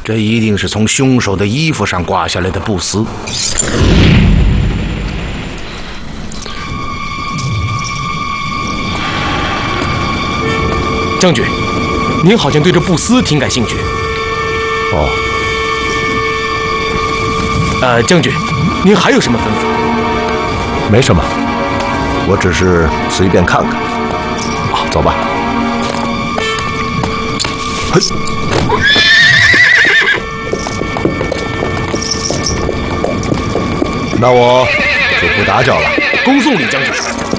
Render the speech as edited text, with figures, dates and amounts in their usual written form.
这一定是从凶手的衣服上刮下来的布丝。 将军，您好像对这布丝挺感兴趣。 哦。 将军，您还有什么吩咐？ 没什么，我只是随便看看。啊，走吧。嘿。那我就不打搅了。 恭送李将军。